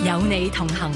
有你同行。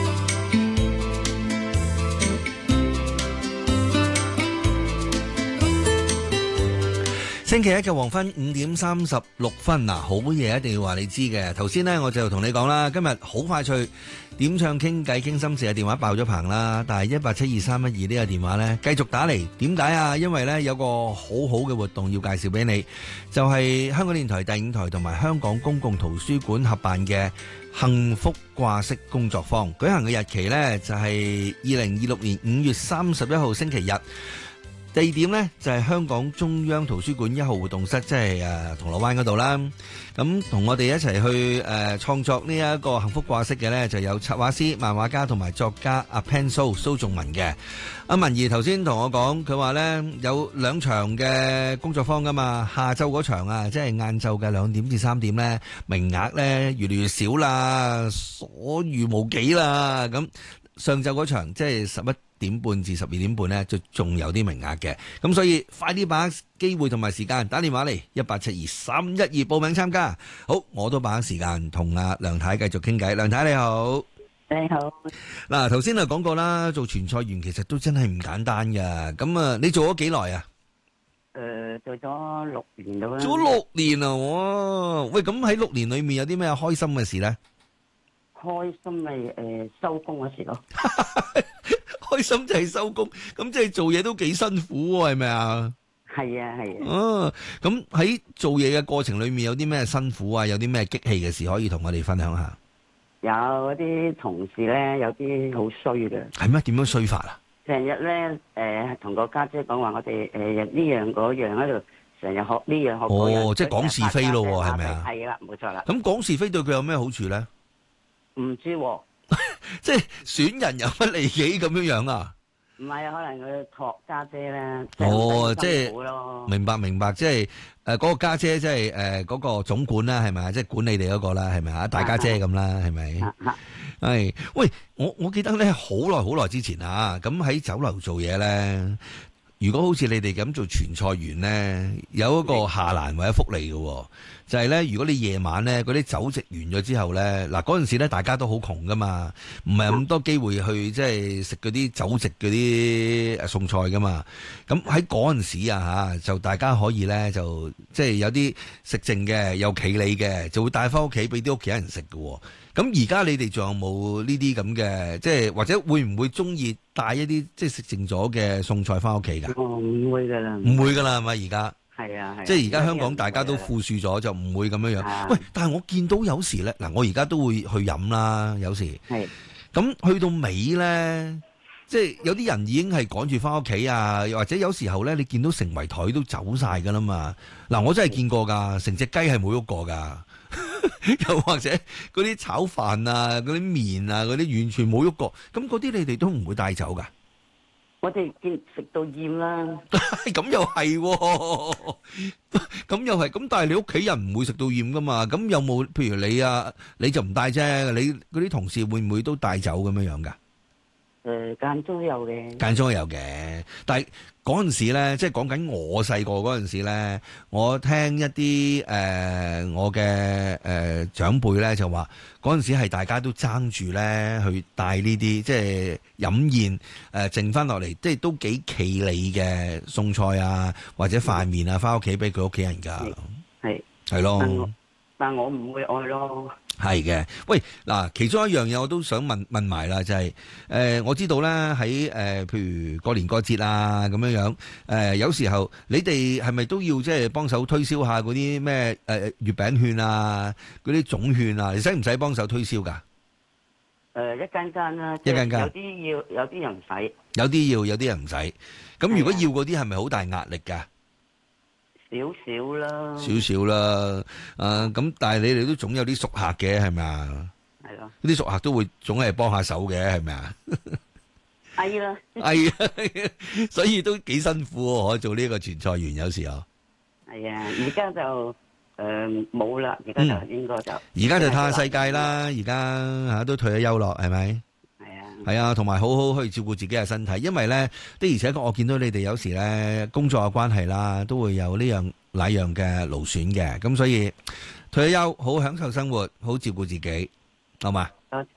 星期一嘅黃昏5:36嗱，好嘢一定要話你知嘅。頭先呢，我就同你講啦，今日好快脆點唱傾偈傾心事嘅電話爆咗棚啦，但係1872312呢個電話呢，繼續打嚟。點解啊？因為呢，有個好好嘅活動要介紹俾你，就係香港電台第5台同埋香港公共圖書館合辦嘅幸福掛飾工作坊。舉行嘅日期呢，就係2026年5月31號星期日。地點呢，就係香港中央圖書館1號活動室，即係銅鑼灣嗰度啦。咁同我哋一齊去創作呢一個幸福掛飾嘅呢，就有插畫師、漫畫家同埋作家阿 Pen 蘇仲文嘅。阿文儀頭先同我講，佢話呢有2場嘅工作坊噶嘛，下晝嗰場啊，即係晏晝嘅2點至3點呢，名額呢越嚟越少啦，所餘無幾啦。咁上晝嗰場即係11:30至12點半呢，就仲有啲名額嘅，咁所以快啲把握機會同埋時間，打電話嚟1872312報名參加。好，我都把握時間同阿梁太繼續傾偈。梁太你好。 你好。 嗱，頭先就講過啦，做傳菜員其實都真係唔簡單噶。咁啊，你做咗幾耐啊？ 做咗6年到啦。 做咗6年啊！哇，喂，咁喺6年裏面有啲咩開心嘅事呢？ 開心咪收工嗰時咯。 開心就係收工，咁即係做嘢都幾辛苦喎，係咪啊？ 係啊係啊。 咁喺做嘢嘅過程裏面有啲咩辛苦啊？有啲咩激氣嘅事可以同我哋分享下？ 有嗰啲同事咧，有啲好衰嘅。 係咩？點樣衰法啊？ 成日咧同個家姐講話，我哋呢樣嗰樣喺度，成日學呢樣學嗰樣。 即係講是非咯，係咪啊？ 係啦，冇錯啦。 咁講是非對佢有咩好處咧？ 唔知喎。 即係損人又不利己咁樣樣啊？ 唔係啊，可能佢託家姐咧。 即係明白，即係嗰個家姐，即係嗰個總管啦，係咪啊？即係管你哋嗰個啦，係咪啊？大家姐咁啦，係咪？係。喂，我記得咧，好耐之前啊，咁喺酒樓做嘢咧，如果好似你哋咁做傳菜員咧，有一個下欄或者福利嘅，就係咧，如果你夜晚咧嗰啲酒席完咗之後咧，嗱嗰陣時咧大家都好窮噶嘛，唔係咁多機會去即係食嗰啲酒席嗰啲餸菜噶嘛。咁喺嗰陣時啊嚇，就大家可以咧就即係有啲食剩嘅，有企理嘅，就會帶翻屋企俾啲屋企人食嘅。咁而家你哋仲有冇呢啲咁嘅，即係或者會唔會中意帶一啲即係食剩咗嘅餸菜翻屋企㗎？ 唔會㗎啦。 唔會㗎啦，係咪而家？係啊， 即係而家香港大家都富庶咗，就唔會咁樣樣。喂，但係我見到有時咧，嗱，我而家都會去飲啦，有時。係。咁去到尾咧，即係有啲人已經係趕住翻屋企啊，又或者有時候咧，你見到成圍台都走晒㗎啦嘛。嗱，我真係見過㗎，成隻雞係冇喐過㗎。又或者嗰啲炒飯啊、嗰啲麵啊、嗰啲完全冇喐過。咁嗰啲你哋都唔會帶走㗎？ 我哋食到厭啦。 咁又係，咁又係，咁但係你屋企人唔會食到厭噶嘛？咁有冇譬如你啊，你就唔帶啫，你嗰啲同事會唔會都帶走咁樣樣噶？ 間中有嘅。間中有嘅，但係嗰陣時咧，即係講緊我細個嗰陣時咧，我聽一啲我嘅長輩咧就話，嗰陣時係大家都爭住咧去帶呢啲即係飲宴剩翻落嚟，即係都幾企理嘅餸菜啊，或者飯麵啊，翻屋企俾佢屋企人㗎。係咯。 但我唔會愛咯。 係嘅，喂，嗱，其中一樣嘢我都想問埋啦，就係我知道咧喺譬如過年過節啊咁樣樣，有時候你哋係咪都要即係幫手推銷下嗰啲咩月餅券啊，嗰啲粽券啊，你使唔使幫手推銷㗎？ 一間間啦， 一間間， 有啲要，有啲人唔使， 有啲要，有啲人唔使。咁如果要嗰啲係咪好大壓力㗎？ 少少啦， 少少啦，咁但係你哋都總有啲熟客嘅，係咪啊？係咯，啲熟客都會總係幫下手嘅，係咪啊？ 係啦， 係啊，所以都幾辛苦喎，我做呢個傳菜員有時候。 係啊，而家就冇啦，而家就應該就而家就睇下世界啦，而家嚇都退咗休咯，係咪？係啊，同埋好好去照顧自己嘅身體，因為咧的而且確我見到你哋有時咧工作嘅關係啦，都會有呢樣那樣嘅勞損嘅，咁所以退咗休好享受生活，好照顧自己，好嘛？